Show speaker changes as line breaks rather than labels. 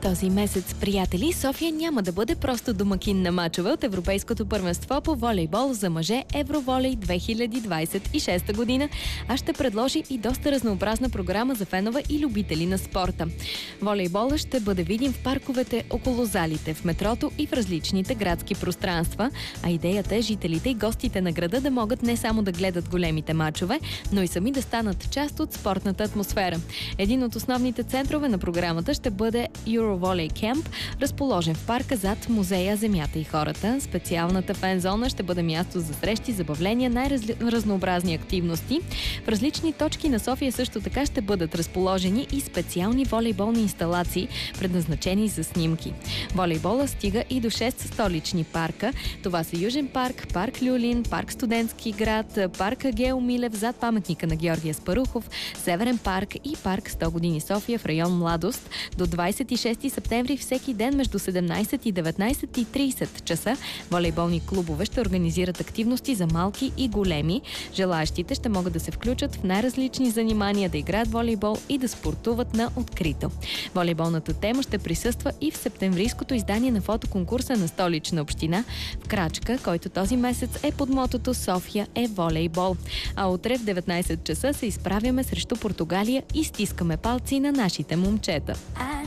Този месец, приятели, София няма да бъде просто домакин на мачове от Европейското първенство по волейбол за мъже Евроволей 2026 година, а ще предложи и доста разнообразна програма за фенове и любители на спорта. Волейбола ще бъде видим в парковете около залите, в метрото и в различните градски пространства, а идеята е жителите и гостите на града да могат не само да гледат големите мачове, но и сами да станат част от спортната атмосфера. Един от основните центрове на програмата ще бъде Eurovolley Camp, разположен в парка зад музея Земята и хората. Специалната фен-зона ще бъде място за срещи, забавления, най-разнообразни активности. В различни точки на София също така ще бъдат разположени и специални волейболни инсталации, предназначени за снимки. Волейбола стига и до 6 столични парка. Това са Южен парк, парк Люлин, парк Студентски град, парк Гео Милев зад паметника на Георгия Спарухов, Северен парк и парк 100 години София в район Младост. До 26 септември всеки ден между 17 и 19:30 часа волейболни клубове ще организират активности за малки и големи. Желаящите ще могат да се включат в най-различни занимания, да играят волейбол и да спортуват на открито. Волейболната тема ще присъства и в септемврийското издание на фотоконкурса на Столична община в Крачка, който този месец е под мотото "София е волейбол". А утре в 19 часа се изправяме срещу Португалия и стискаме палци на нашите момчета.